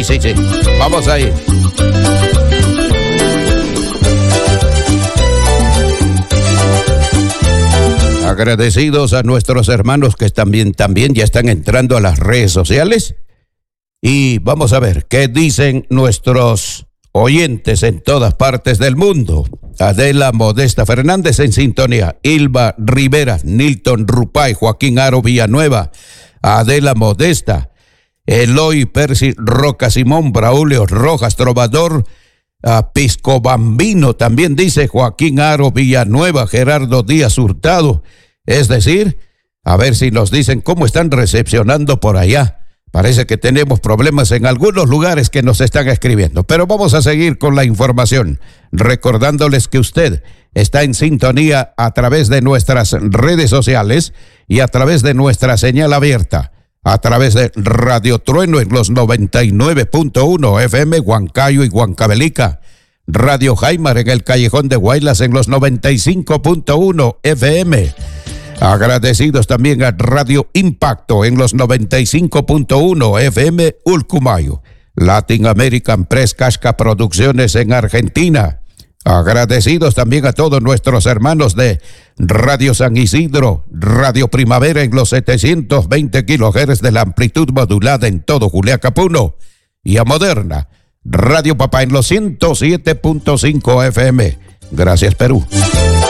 Sí. Vamos ahí. Agradecidos a nuestros hermanos que también ya están entrando a las redes sociales. Y vamos a ver qué dicen nuestros oyentes en todas partes del mundo. Adela Modesta Fernández en sintonía. Ilva Rivera, Nilton Rupay, Joaquín Aro Villanueva, Adela Modesta, Eloy Percy Roca Simón, Braulio Rojas Trovador, Pisco Bambino, también dice Joaquín Aro Villanueva, Gerardo Díaz Hurtado. Es decir, a ver si nos dicen cómo están recepcionando por allá. Parece que tenemos problemas en algunos lugares que nos están escribiendo, pero vamos a seguir con la información, recordándoles que usted está en sintonía a través de nuestras redes sociales y a través de nuestra señal abierta, a través de Radio Trueno en los 99.1 FM Huancayo y Huancavelica, Radio Jaimar en el Callejón de Guaylas en los 95.1 FM. Agradecidos también a Radio Impacto en los 95.1 FM Ulcumayo, Latin American Press Casca Producciones en Argentina. Agradecidos también a todos nuestros hermanos de Radio San Isidro, Radio Primavera en los 720 kHz de la amplitud modulada en todo Juliaca Puno, y a Moderna, Radio Papá en los 107.5 FM. Gracias, Perú.